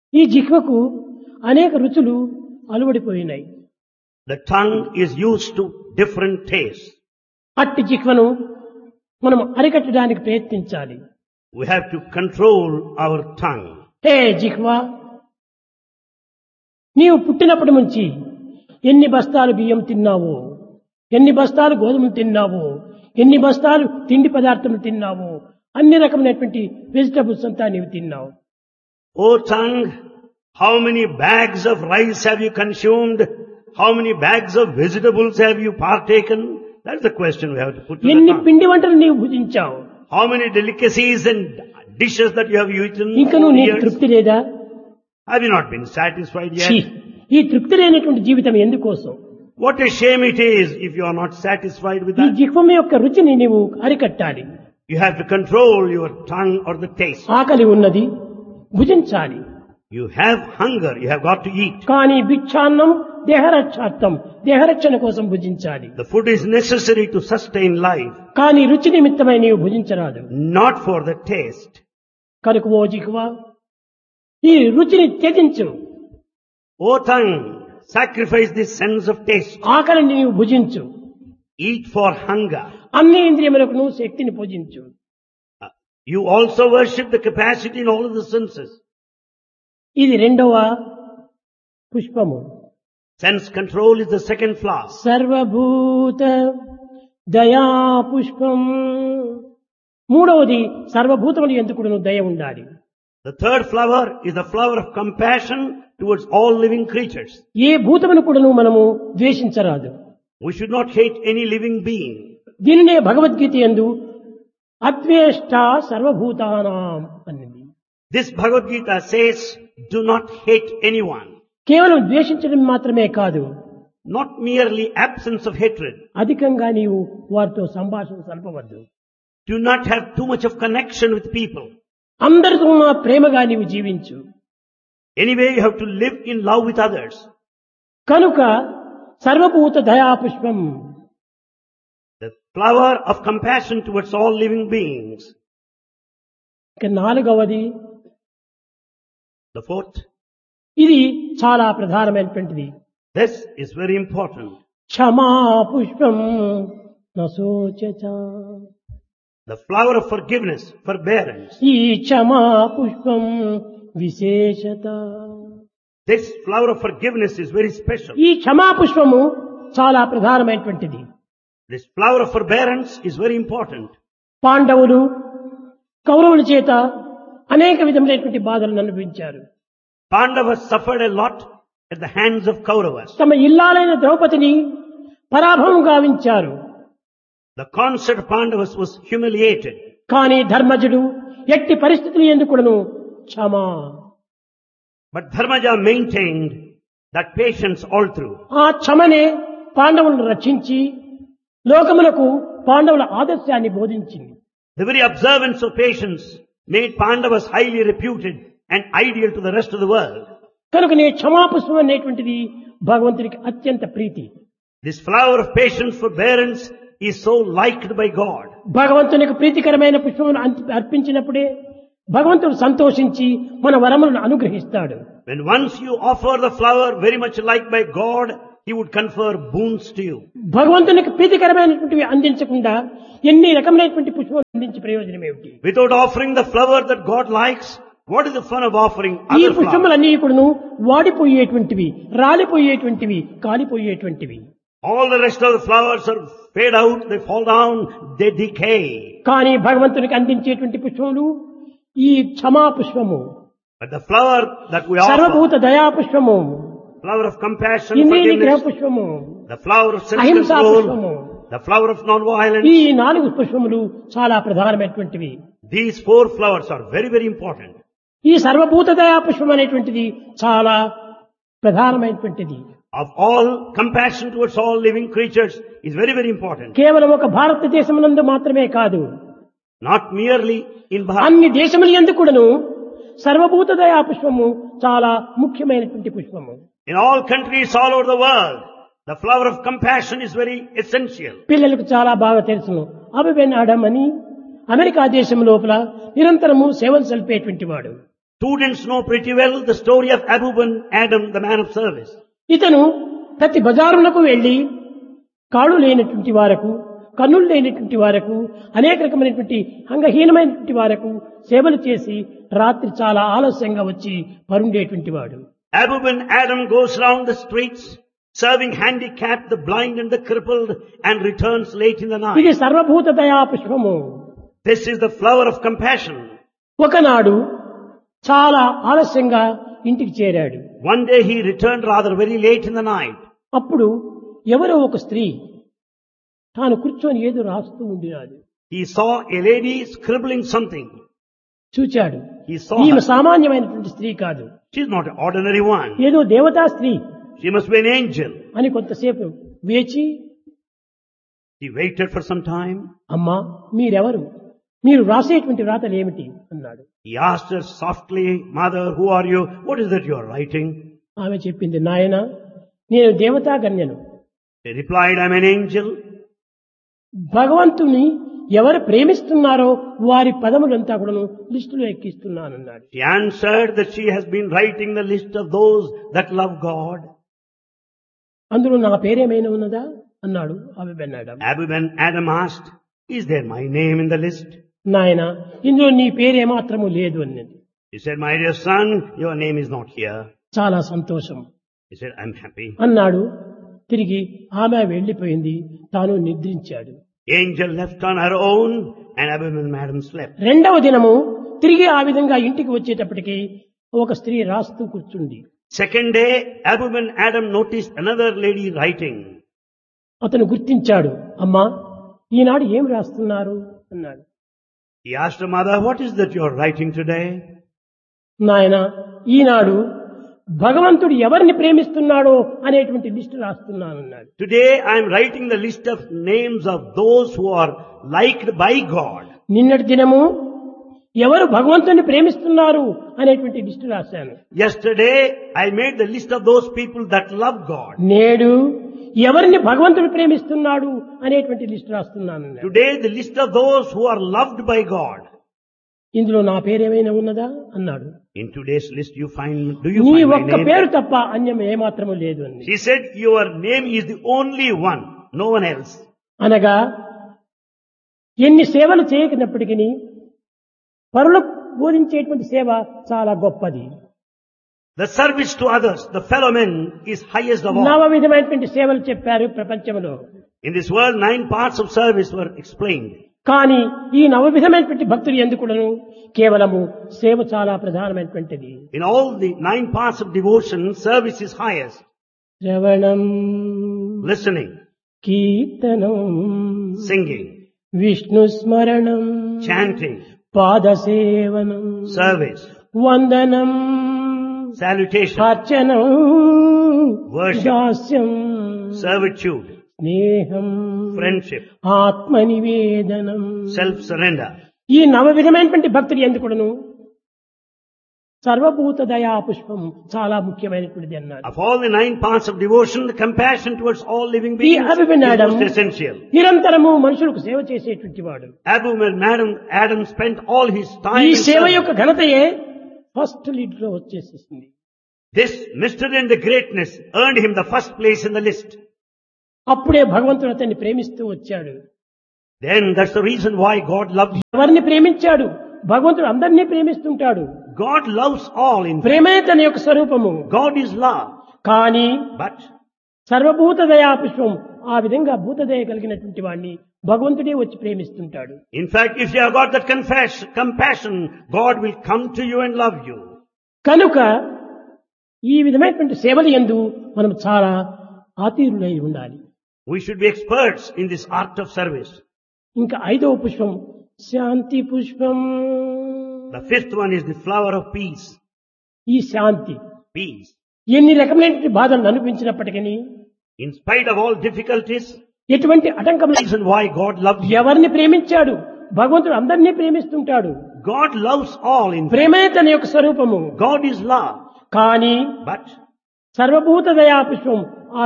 ఈ జిహ్వకు అనేక రుచులు అలవడిపోయినాయి. The tongue is used to different tastes. అట్టి జిహ్వను మనం అరికట్టడానికి ప్రయత్నించాలి. We have to control our tongue. హే జిహ్వా, నీవు పుట్టినప్పటి నుంచి ఎన్ని బస్తాలు బియ్యం తిన్నావో, ఎన్ని బస్తాలు గోధుమలు తిన్నావో, ఎన్ని బస్తాలు తిండి పదార్థములు తిన్నావో, అన్ని రకమైనటువంటి వెజిటబుల్స్ అంతా నీవు తిన్నావు. O tongue, how many bags of rice have you consumed? How many bags of vegetables have you partaken? That's the question we have to put to the ఎన్ని tongue. పిండి వంటలు నీవు భుజించావు, How many delicacies and dishes that you have eaten ఇంకా over నువ్వు the నీకు years? తృప్తి లేదా? Have you not been satisfied ఛీ, yet? ఈ తృప్తి లేనటువంటి జీవితం ఎందుకోసం? What a shame it is if you are not satisfied with ఈ that. జిహ్వం యొక్క రుచిని నీవు అరికట్టాలి. You have to control your tongue or the taste. ఆకలి ఉన్నది, భుజించాలి. You have hunger, you have got to eat. కానీ భిక్షాన్నం దేహరక్షార్థం, దేహరక్షణ కోసం భుజించాలి. The food is necessary to sustain life, కానీ రుచి నిమిత్తమై నీవు భుజించరాదు. not for the taste. కనుక ఓ జిహ్వా, ఈ రుచిని త్యజించు. O tongue, sacrifice this sense of taste. ఆకలిని నీవు భుజించు. Eat for hunger. అన్ని ఇంద్రియములకు నువ్వు శక్తిని పూజించు. You also worship the capacity in all of the senses. ఇది రెండవ పుష్పము. Sense control is the second flower. సర్వభూత దయా పుష్పం. మూడవది సర్వభూతములు ఎందుకు దయ ఉండాలి. The third flower is the flower of compassion towards all living creatures. ఏ భూతమును కూడా మనము ద్వేషించరాదు. We should not hate any living being. దీనినే భగవద్గీత యందు అద్వేష్ట సర్వభూతానాం అన్నది. This Bhagavad Gita says, do not hate anyone. కేవలం ద్వేషించడం మాత్రమే కాదు, Not merely absence of hatred. అధికంగా నీవు వారితో సంభాషణ సల్పవద్దు. Do not have too much of connection with people. అందరితో ప్రేమగా నీవు జీవించు. Anyway, you have to live in love with others. కనుక సర్వభూత దయా పుష్పం. The flower of compassion towards all living beings. ఇక నాలుగవది, The fourth, ఇది చాలా ప్రధానమైనటువంటిది, this is very important. క్షమా పుష్పం నశోచచ. The flower of forgiveness, forbearance. ఈ క్షమా పుష్పం విశేషత. This flower of forgiveness is very special. ఈ క్షమా పుష్పము చాలా ప్రధానమైనటువంటిది. This flower of forbearance is very important. పాండవులు కౌరవుల చేత అనేక విధములైనటువంటి బాధలను అనుభవించారు. Pandavas suffered a lot at the hands of Kauravas. తమ ఇల్లాలైన ద్రౌపదిని పరాభవం గావించారు. The concert of Pandavas was humiliated. కానీ ధర్మజుడు ఎట్టి పరిస్థితులు ఎందుకును క్షమా, But Dharmaja maintained that patience all through. ఆ క్షమనే పాండవులను రక్షించి లోకములకు పాండవుల ఆదర్శాన్ని బోధించింది. The very observance of patience made Pandavas highly reputed and ideal to the rest of the world. కనుక నే క్షమాపుష్పం అనేటువంటిది భగవంతునికి అత్యంత ప్రీతి. This flower of patience, forbearance is so liked by God. భగవంతునికి ప్రీతికరమైన పుష్పమును అర్పించినప్పుడే భగవంతుడు సంతోషించి మన వరములను అనుగ్రహిస్తాడు. When once you offer the flower very much liked by God, He would confer boons to you. భగవంతునికి ప్రీతికరమైనటువంటివి అందించకుండా ఎన్ని రకమైనటువంటి పుష్పాలు అందించే ప్రయోజనం ఏమిటి? Without offering the flower that God likes, what is the fun of offering ఈ other flowers? పుష్పములన్నీ కూడాను వాడిపోయేటువంటివి, రాలిపోయేటువంటివి, కాలిపోయేటువంటివి. All the rest of the flowers are fade out, they fall down, they decay. కానీ భగవంతునికి అందించేటువంటి పుష్పములు ఈ క్షమా పుష్పము, But the flower that we offer, సర్వభూత దయా పుష్పము, flower of compassion, ఇంద్రియ నిగ్రహ forgiveness, పుష్పము, the flower of అహింసా self-control, పుష్పము, the flower of non-violence, ఈ 4 పుష్పములు చాలా ప్రధానమైనటువంటివి. these 4 flowers are very, very important. ఈ సర్వభూత దయా పుష్పం అనేటువంటిది చాలా ప్రధానమైనటువంటిది. Of all, compassion towards all living creatures is very, very important. కేవలం ఒక భారతదేశమునందు మాత్రమే కాదు, Not merely in Bharat. అన్ని దేశముల యందు కూడాను సర్వభూత దయా పుష్పము చాలా ముఖ్యమైనటువంటి పుష్పము. In all countries all over the world, the flower of compassion is very essential. పిల్లలకు చాలా బాగా తెలుసును. అబెన్ ఆడమ్ అని అమెరికా దేశం లోపల నిరంతరము సేవలు సల్పేటువంటి వాడు. Students know pretty well the story of Abu bin Adam, the man of service. ఇతను ప్రతి బజారులకు వెళ్లి కాళ్ళు లేనటువంటి వారకు, కన్నులు లేనటువంటి వారకు, అనేక రకమైనటువంటి అంగహీనమైనటువంటి వారకు సేవలు చేసి రాత్రి చాలా ఆలస్యంగా వచ్చి పరుండేటువంటి వాడు. Abu bin Adam goes round the streets, serving handicapped, the blind and the crippled, and returns late in the ఇది night. సర్వభూత దయా పుష్పము. This is the flower of compassion. ఒకనాడు చాలా ఆలస్యంగా ఇంటికి చేరాడు. One day he returned rather very late in the night. అప్పుడు ఎవరో ఒక స్త్రీ తాను కూర్చొని ఏదో రాస్తూ ఉండినాడు. He saw a lady scribbling something. చూచాడు. He saw ఈమె her. సామాన్యమైనటువంటి స్త్రీ కాదు, She's not an ordinary one. ఏదో దేవతా స్త్రీ She must be an angel. అని కొంతసేపు వేచి, He waited for some time. అమ్మా మీరెవరు, మీరు రాసేటువంటి రాతలు ఏమిటి అన్నాడు. He asked her softly, Mother, who are you? What is that you are writing? ఆమె చెప్పింది, నాయన నేను దేవతా గణ్యను, He replied, I'm an angel. భగవంతుని ఎవరు ప్రేమిస్తున్నారో వారి పదములంతా కూడా లిస్టులో ఎక్కిస్తున్నానన్నాడు. She answered that she has been writing the list of those that love God. అందులో నా పేరేమైనా ఉన్నదా అన్నాడు ఆమె బెన్నాడు. Abu bin Adam asked, is there my name in the list? నాయన ఇందులో నీ పేరేమాత్రము లేదు అన్నది. He said, my dear son, your name is not here. చాలా సంతోషం He said, I'm happy. అన్నాడు. తిరిగి ఆమె వెళ్లిపోయింది, తాను నిద్రించాడు. Angel left on her own and Abu bin Adam slept. రెండవ దినము తిరిగి ఆ విధంగా ఇంటికి వచ్చేటప్పటికి ఒక స్త్రీ రాస్తూ కూర్చుంది. Second day, Abu bin Adam noticed another lady writing. అతను గుర్తించాడు. అమ్మా ఈనాడు ఏం రాస్తున్నారు అన్నాడు. He asked her mother, what is that you are writing today? నాయన ఈనాడు భగవంతుడు ఎవరిని ప్రేమిస్తున్నాడో అనేటువంటి list రాస్తున్నానన్నాడు. Today I am writing the list of names of those who are liked by God. నిన్నటి దినము ఎవరు భగవంతుని ప్రేమిస్తున్నారు అనేటువంటి లిస్టు రాశాను. Yesterday I made the list of those people that love God. నేడు ఎవరిని భగవంతుడు ప్రేమిస్తున్నాడు అనేటువంటి లిస్టు రాస్తున్నాను. Today the list of those who are loved by God. ఇందులో నా పేరేమైనా ఉన్నదా అన్నాడు. In today's list do you నీ find my ఒక్క name? పేరు తప్ప అన్యం ఏమాత్రము లేదు అని. She said, your name is the only one, no one else. అనగా ఎన్ని సేవలు చేయకున్నప్పటికీ పరులకు బోధించేటువంటి సేవ చాలా గొప్పది. The service to others, the fellow men, is highest of all. నవ విధమైనటువంటి సేవలు చెప్పారు ప్రపంచంలో. In this world, 9 parts of service were explained. కానీ ఈ నవ విధమైనటువంటి భక్తులు ఎందుకును కేవలము సేవ చాలా ప్రధానమైనటువంటిది. In all the 9 parts of devotion, service is highest. శ్రవణం, Listening, కీర్తనం, singing, విష్ణు స్మరణం, chanting, పాదసేవనం, service, వందనం, salutation, అర్చనం, worship, దాస్యం, servitude, స్నేహం, friendship, ఆత్మనివేదనం. self-surrender. ఈ నవ విధమైనటువంటి భక్తులు ఎందుకును సర్వభూత దయా పుష్పం చాలా ముఖ్యమైనటువంటిది అన్నారు. Of all the 9 parts of devotion, the compassion towards all living ఈ beings is Abhimanyudu most essential. నిరంతరము మనుషులకు సేవ చేసేటువంటి వాడు. Abu bin Adam spent all his time ఈ in సేవ service. యొక్క ఘనతయే ఫస్ట్ లీడ్ లో వచ్చేసేసింది. This mystery and the greatness earned him the first place in the list. అప్పుడే భగవంతుడు అతన్ని ప్రేమిస్తూ వచ్చాడు. Then that's the reason why God loves you. ఎవరిని ప్రేమించాడు? భగవంతుడు అందరినీ ప్రేమిస్తుంటాడు. God loves all. In fact, ప్రేమే తన యొక్క స్వరూపము. God is love. కానీ But సర్వభూత దయా పుష్పం ఆ విధంగా భూతదయ కలిగినటువంటి వాడిని భగవంతుడే వచ్చి ప్రేమిస్తుంటాడు. in fact, if you have got that compassion, God will come to you and love you. కనుక ఈ విధమైనటువంటి సేవలు యందు మనం చాలా ఆతీరులై ఉండాలి. We should be experts in this art of service. ఇంకా ఐదవ పుష్పం శాంతి పుష్పం. The 5th one is the flower of peace. ఈ శాంతి Peace. ఎన్ని రకమైనటువంటి బాధలను అనిపించినప్పటికీ In spite of all difficulties, ఎటువంటి ఆటంకం the reason why God loves you. ఎవరిని ప్రేమించాడు? భగవంతుడు అందరినీ ప్రేమిస్తుంటాడు. God loves all. In fact, ప్రేమే తన యొక్క స్వరూపము. God is love. కానీ But సర్వభూత దయా పుష్పం